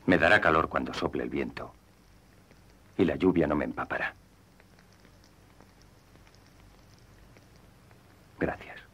Me dará calor cuando sople el viento. Y la lluvia no me empapará. Gracias.